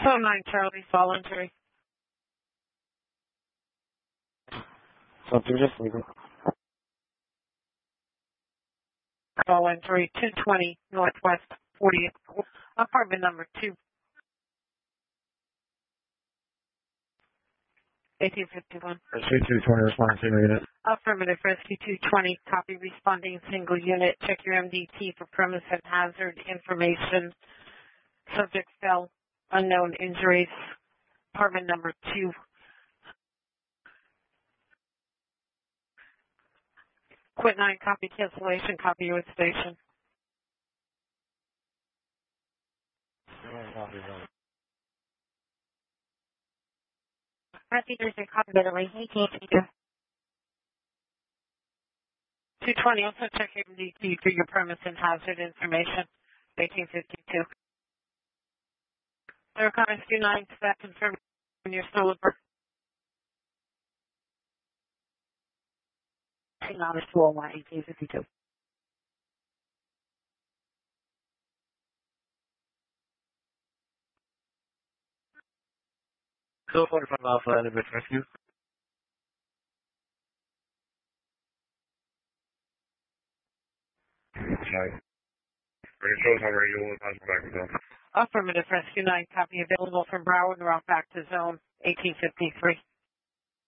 So 9 Charlie, voluntary. Something just leaving. Voluntary 220 Northwest 40th, apartment number 2. 1851. Rescue 220 responding to unit. Affirmative, Rescue 220, copy responding single unit. Check your MDT for premise and hazard information. Subject fell, unknown injuries. Apartment number 2. Quit 9, copy cancellation, copy your station. Rescue 3 copy by the way. 1852. 220, also check your MDT for your premise and hazard information. 1852. Aircon Rescue 9, staff confirm you're still a person. Knowledge 201, 1852. Still 45 Alpha, Elevate Rescue. Sorry. Ready shows on radio, pass back to them. Affirmative, Rescue 9, copy available from Broward, route back to zone 1853.